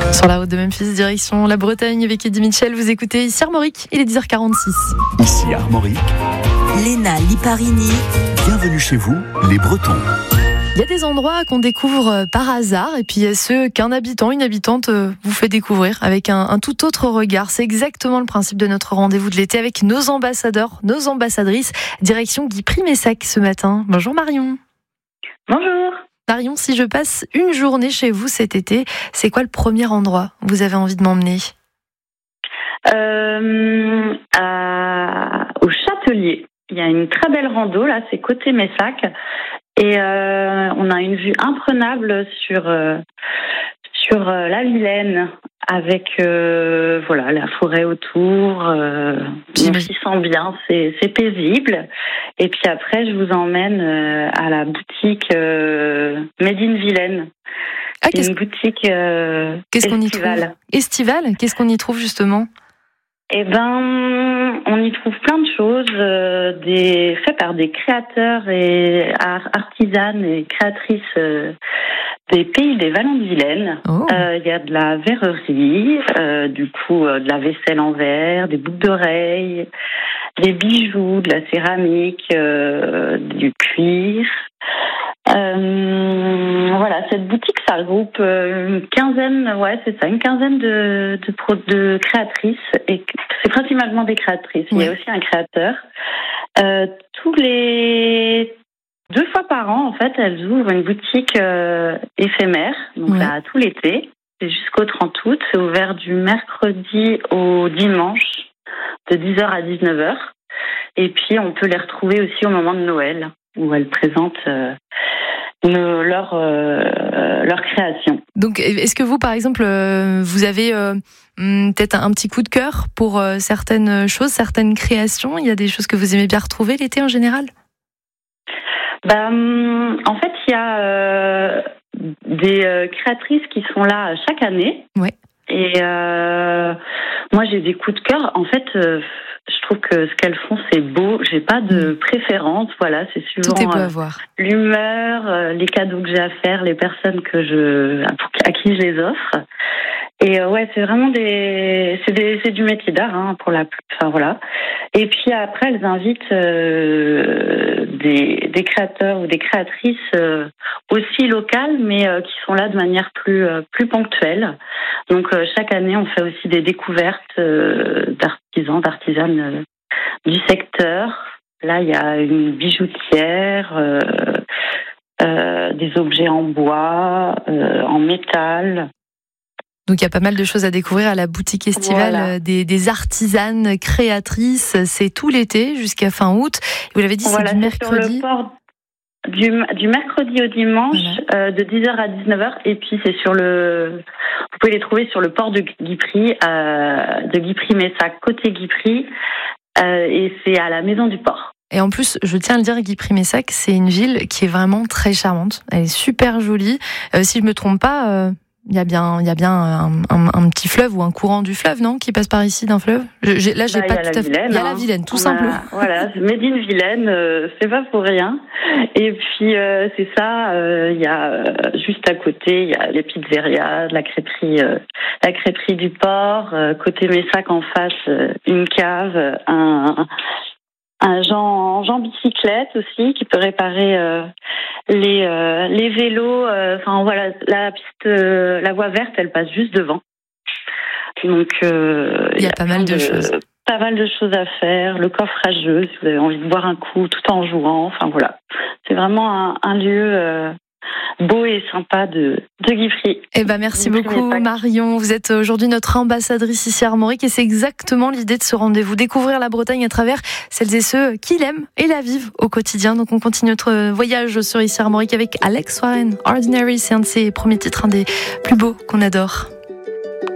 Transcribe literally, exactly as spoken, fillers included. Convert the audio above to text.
Sur la route de Memphis, direction la Bretagne avec Eddie Mitchell. Vous écoutez ici Armorique, il est dix heures quarante-six. Ici Armorique, Léna Liparini. Bienvenue chez vous, les Bretons. Il y a des endroits qu'on découvre par hasard et puis il y a ceux qu'un habitant, une habitante vous fait découvrir avec un, un tout autre regard. C'est exactement le principe de notre rendez-vous de l'été avec nos ambassadeurs, nos ambassadrices. Direction Guipry-Messac ce matin. Bonjour Marion. Bonjour. Marion, si je passe une journée chez vous cet été, c'est quoi le premier endroit où vous avez envie de m'emmener ? euh, à, Au Châtelier. Il y a une très belle rando, là, c'est côté Messac. Et euh, on a une vue imprenable sur, euh, sur euh, la Vilaine, avec euh, voilà, la forêt autour. Euh, on s'y sent bien, c'est, c'est paisible. Et puis après, je vous emmène euh, à la boutique euh, Made in Vilaine. Ah, une boutique euh, qu'est-ce qu'on y estivale. trouve Estivale. Qu'est-ce qu'on y trouve justement ? Eh ben, on y trouve plein de choses, euh, des faits par des créateurs et art, artisanes et créatrices euh, des pays des Vallons de Vilaine. Il oh. euh, y a de la verrerie, euh, du coup euh, de la vaisselle en verre, des boucles d'oreilles, des bijoux, de la céramique, euh, du cuir. Euh, voilà, cette boutique, ça regroupe une quinzaine, ouais, c'est ça, une quinzaine de, de, pro, de créatrices, et c'est principalement des créatrices. Oui. Il y a aussi un créateur. Euh, tous les deux fois par an, en fait, elles ouvrent une boutique euh, éphémère, donc oui. là, tout l'été, c'est jusqu'au trente août, c'est ouvert du mercredi au dimanche, de dix heures à dix-neuf heures, et puis on peut les retrouver aussi au moment de Noël, où elles présentent euh, nos, leur, euh, leur création. Donc, est-ce que vous, par exemple, euh, vous avez euh, peut-être un petit coup de cœur pour euh, certaines choses, certaines créations ? Il y a des choses que vous aimez bien retrouver l'été en général ? Ben, en fait, il y a euh, des euh, créatrices qui sont là chaque année. Ouais. Et euh, moi, j'ai des coups de cœur. En fait, euh, je trouve que ce qu'elles font, c'est beau. J'ai pas de préférence. Voilà, c'est suivant Tout est beau à voir. Euh, l'humeur, euh, les cadeaux que j'ai à faire, les personnes que je, à, à qui je les offre. Et euh, ouais, c'est vraiment des, c'est des, c'est du métier d'art, hein, pour la, enfin voilà. Et puis après, elles invitent euh, des, des créateurs ou des créatrices euh, aussi locales, mais euh, qui sont là de manière plus, euh, plus ponctuelle. Donc euh, chaque année, on fait aussi des découvertes euh, d'artisans, d'artisanes euh, du secteur. Là, il y a une bijoutière, euh, euh, des objets en bois, euh, en métal. Donc il y a pas mal de choses à découvrir à la boutique estivale, voilà. des, des artisanes créatrices. C'est tout l'été jusqu'à fin août. Vous l'avez dit, voilà, c'est du mercredi. Sur le port du, du mercredi au dimanche, voilà. euh, de dix heures à dix-neuf heures. Et puis c'est sur le, vous pouvez les trouver sur le port de Guipry, euh, de Guipry-Messac, côté Guipry, euh, et c'est à la maison du port. Et en plus, je tiens à le dire, Guipry-Messac, c'est une ville qui est vraiment très charmante. Elle est super jolie. Euh, si je me trompe pas. Euh... Il y a bien, il y a bien un, un, un petit fleuve ou un courant du fleuve, non, qui passe par ici d'un fleuve. Je, j'ai, là, j'ai bah, pas tout à fait. Il y a la Vilaine, tout simplement. A, voilà, Made in Vilaine, euh, c'est pas pour rien. Et puis euh, c'est ça. Il euh, y a euh, juste à côté, il y a les pizzerias, la crêperie, euh, la crêperie du port. Euh, côté Messac en face, euh, une cave, un. Un Jean, Jean bicyclette aussi qui peut réparer euh, les euh, les vélos. Enfin euh, voilà, la piste, euh, la voie verte, elle passe juste devant. Donc euh, il y a, y a pas mal de, de choses. Pas mal de choses à faire. Le coffrageux, si vous avez envie de boire un coup tout en jouant. Enfin voilà, c'est vraiment un, un lieu euh, beau et sympa de, de Guipry. Eh ben, merci beaucoup Marion. Vous êtes aujourd'hui notre ambassadrice ici à Armorique et c'est exactement l'idée de ce rendez-vous. Découvrir la Bretagne à travers celles et ceux qui l'aiment et la vivent au quotidien. Donc on continue notre voyage sur ici à Armorique avec Alex Warren. Ordinary, c'est un de ses premiers titres, un des plus beaux qu'on adore.